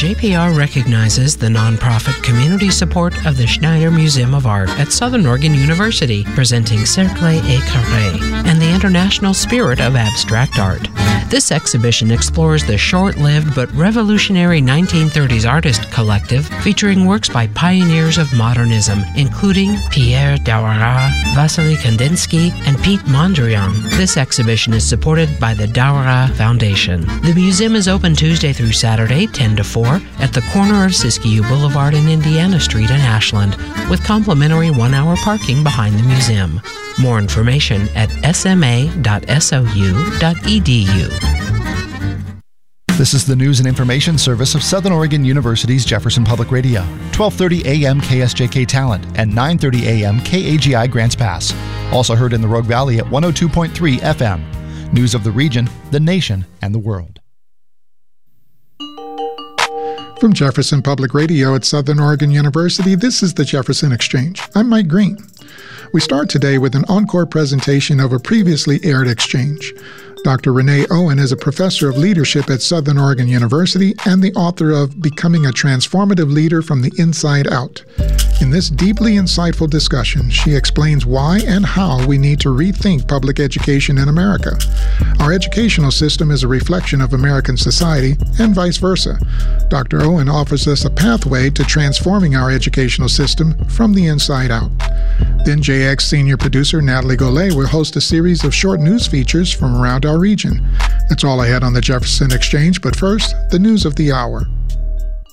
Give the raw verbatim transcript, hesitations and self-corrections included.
J P R recognizes the nonprofit community support of the Schneider Museum of Art at Southern Oregon University, presenting Cercle et Carré and the international spirit of abstract art. This exhibition explores the short-lived but revolutionary nineteen thirties artist collective, featuring works by pioneers of modernism, including Pierre Daouara, Vasily Kandinsky, and Pete Mondrian. This exhibition is supported by the Daouara Foundation. The museum is open Tuesday through Saturday, ten to four, at the corner of Siskiyou Boulevard and Indiana Street in Ashland, with complimentary one-hour parking behind the museum. More information at s m a dot s o u dot e d u. This is the news and information service of Southern Oregon University's Jefferson Public Radio. twelve thirty a m K S J K Talent and nine thirty a m K A G I Grants Pass. Also heard in the Rogue Valley at one oh two point three F M. News of the region, the nation, and the world. From Jefferson Public Radio at Southern Oregon University, this is the Jefferson Exchange. I'm Mike Green. We start today with an encore presentation of a previously aired exchange. Doctor Renee Owen is a professor of leadership at Southern Oregon University and the author of Becoming a Transformative Leader from the Inside Out. In this deeply insightful discussion, she explains why and how we need to rethink public education in America. Our educational system is a reflection of American society and vice versa. Doctor Owen offers us a pathway to transforming our educational system from the inside out. Then J X senior producer Natalie Golay will host a series of short news features from around our region. That's all I had on the Jefferson Exchange, but first, the news of the hour.